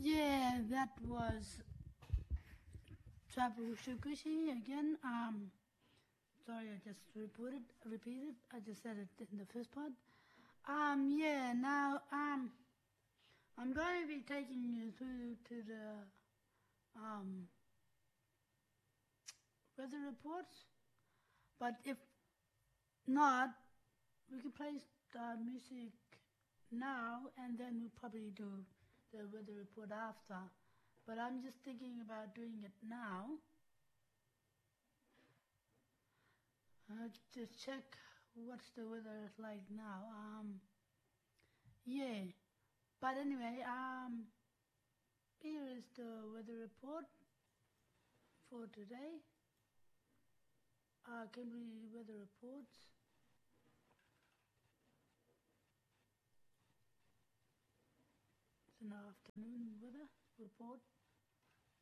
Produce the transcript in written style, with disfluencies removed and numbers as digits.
Yeah, that was Travel Shukushi again. Sorry, I just repeated. I just said it in the first part. Yeah, now, I'm going to be taking you through to the, weather reports. But if not, we can play music now, and then we'll probably do the weather report after. But I'm just thinking about doing it now. To check what's the weather like now. Yeah. But anyway, here is the weather report for today. Cambridge weather reports. It's an afternoon weather report.